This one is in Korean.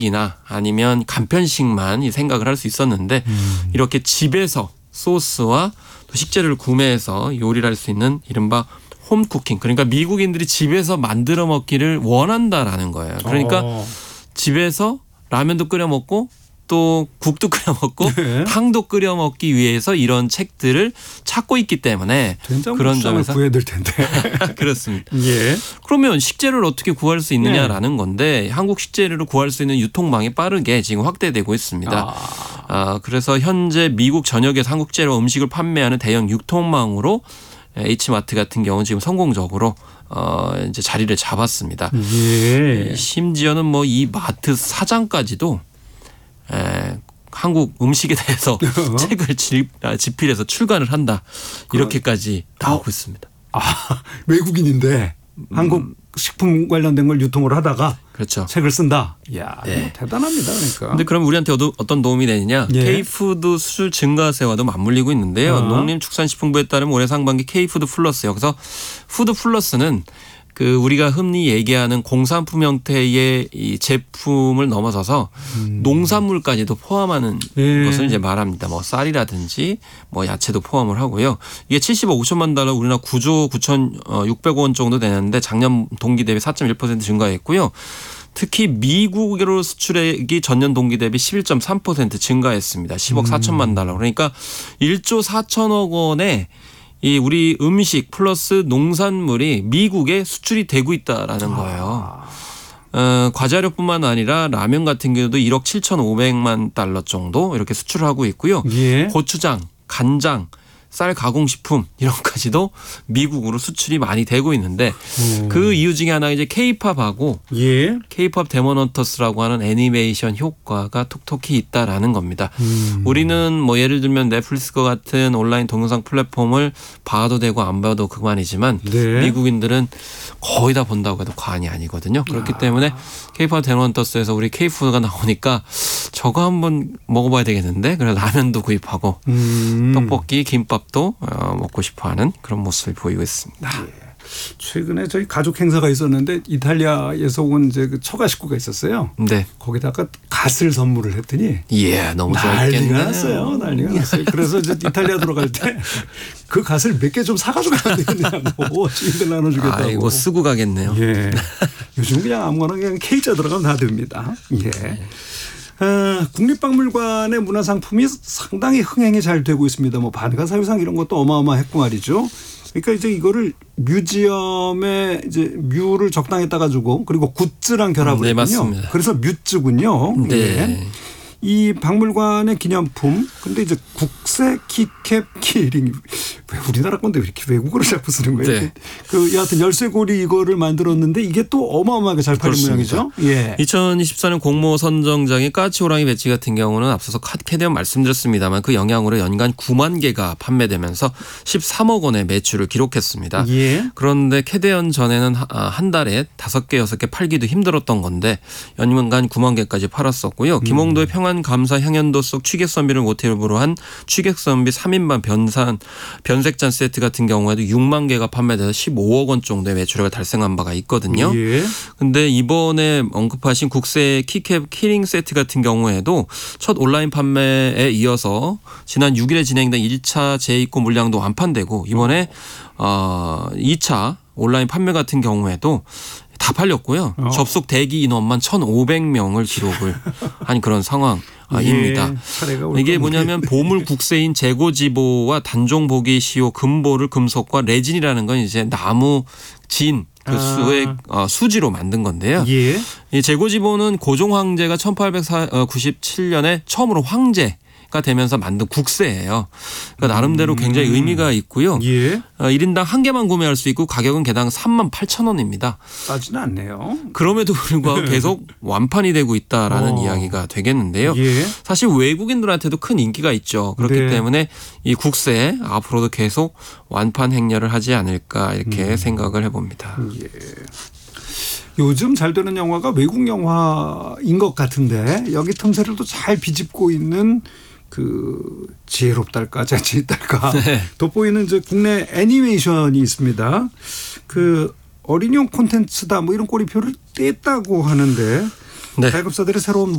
이나 아니면 간편식만 이 생각을 할 수 있었는데 이렇게 집에서 소스와 또 식재료를 구매해서 요리를 할 수 있는 이른바 홈쿠킹, 그러니까 미국인들이 집에서 만들어 먹기를 원한다라는 거예요. 그러니까 집에서 라면도 끓여 먹고 또 국도 끓여 먹고 네. 탕도 끓여 먹기 위해서 이런 책들을 찾고 있기 때문에 그런 점에서 구해야 될 텐데. 그렇습니다. 예. 그러면 식재료를 어떻게 구할 수 있느냐라는 건데 한국 식재료를 구할 수 있는 유통망이 빠르게 지금 확대되고 있습니다. 그래서 현재 미국 전역에서 한국 식재료 음식을 판매하는 대형 유통망으로 H마트 같은 경우는 지금 성공적으로 이제 자리를 잡았습니다. 예. 심지어는 뭐 이 마트 사장까지도 한국 음식에 대해서 책을 집필해서 출간을 한다. 이렇게까지 나오고 있습니다. 외국인인데 한국 식품 관련된 걸 유통을 하다가 그렇죠. 책을 쓴다. 이야, 네. 대단합니다. 그러니까. 근데 그럼 우리한테 어떤 도움이 되느냐? 예. K푸드 수출 증가세와도 맞물리고 있는데요. 농림축산식품부에 따르면 올해 상반기 K푸드 플러스, 여기서 푸드 플러스는 그 우리가 흔히 얘기하는 공산품 형태의 이 제품을 넘어서서 농산물까지도 포함하는 것을 이제 말합니다. 뭐 쌀이라든지 뭐 야채도 포함을 하고요. 이게 70억 5천만 달러, 우리나라 9조 9,600억 원 정도 되는데 작년 동기 대비 4.1% 증가했고요. 특히 미국으로 수출액이 전년 동기 대비 11.3% 증가했습니다. 10억 4천만 달러. 그러니까 1조 4천억 원의 이 우리 음식 플러스 농산물이 미국에 수출이 되고 있다라는 거예요. 과자료뿐만 아니라 라면 같은 경우도 1억 7,500만 달러 정도 이렇게 수출을 하고 있고요. 예. 고추장, 간장, 쌀 가공식품 이런 것까지도 미국으로 수출이 많이 되고 있는데 그 이유 중에 하나가 이제 K-팝하고 예. K-팝 데모넌터스라고 하는 애니메이션 효과가 톡톡히 있다라는 겁니다. 우리는 뭐 예를 들면 넷플릭스와 같은 온라인 동영상 플랫폼을 봐도 되고 안 봐도 그만이지만 네. 미국인들은 거의 다 본다고 해도 과언이 아니거든요. 그렇기 때문에 K-팝 데모넌터스에서 우리 K-푸드가 나오니까 저거 한번 먹어봐야 되겠는데, 그래서 라면도 구입하고 떡볶이, 김밥도 먹고 싶어하는 그런 모습을 보이고 있습니다. 예. 최근에 저희 가족 행사가 있었는데 이탈리아에서 온 이제 그 처가 식구가 있었어요. 네. 거기다가 갓을 선물을 했더니 예, 너무 좋았겠네요. 난리가 났어요. 난리가 났어요. 그래서 이제 이탈리아 들어갈 때 그 갓을 몇 개 좀 사가지고 가야 되겠냐고 주인들 나눠주겠다고. 아이고 쓰고 가겠네요. 예. 요즘 그냥 아무거나 그냥 K자 들어가면 다 됩니다. 예. 국립박물관의 문화상품이 상당히 흥행이 잘 되고 있습니다. 뭐 반가사유상 이런 것도 어마어마했고 말이죠. 그러니까 이제 이거를 뮤지엄에 이제 뮤를 적당히 따가지고 그리고 굿즈랑 결합을 네, 했군요. 맞습니다. 그래서 뮤즈군요. 네. 예. 이 박물관의 기념품, 근데 이제 국세 키캡 키링, 왜 우리나라 건데 왜 이렇게 외국어를 자꾸 쓰는 거예요? 네. 그 여하튼 열쇠고리 이거를 만들었는데 이게 또 어마어마하게 잘 팔린 모양이죠. 예. 2024년 공모 선정장의 까치호랑이 배지 같은 경우는 앞서서 캐대언 말씀드렸습니다만 그 영향으로 연간 9만 개가 판매되면서 13억 원의 매출을 기록했습니다. 예. 그런데 캐대언 전에는 한 달에 5개, 6개 팔기도 힘들었던 건데 연간 9만 개까지 팔았었고요. 김홍도의 평안감사 향연도 속 취객선비를 모티브로 한 취객선비 3인반 변색잔 세트 같은 경우에도 6만 개가 판매돼서 15억 원 정도의 매출액을 달성한 바가 있거든요. 그런데 이번에 언급하신 국세 키캡 키링 세트 같은 경우에도 첫 온라인 판매에 이어서 지난 6일에 진행된 1차 재입고 물량도 완판되고 이번에 2차 온라인 판매 같은 경우에도 다 팔렸고요. 접속 대기 인원만 1,500명을 기록을 한 그런 상황입니다. 이게 뭐냐면 보물 국세인 재고지보와 단종 보기 시효 금보를 금속과 레진이라는 건 이제 나무 진 그 수지로 만든 건데요. 예. 이 재고지보는 고종 황제가 1897년에 처음으로 황제가 되면서 만든 국세예요. 그러니까 나름대로 굉장히 의미가 있고요. 예. 1인당 한 개만 구매할 수 있고 가격은 개당 38,000원입니다. 싸지는 않네요. 그럼에도 불구하고 계속 완판이 되고 있다라는 이야기가 되겠는데요. 예. 사실 외국인들한테도 큰 인기가 있죠. 그렇기 네. 때문에 이 국세 앞으로도 계속 완판 행렬을 하지 않을까 이렇게 생각을 해봅니다. 예. 요즘 잘 되는 영화가 외국 영화인 것 같은데 여기 틈새를 또 잘 비집고 있는 그 지혜롭달까 자치있달까 네. 돋보이는 이제 국내 애니메이션이 있습니다. 그 어린이용 콘텐츠다 뭐 이런 꼬리표를 뗐다고 하는데 네. 배급사들의 새로운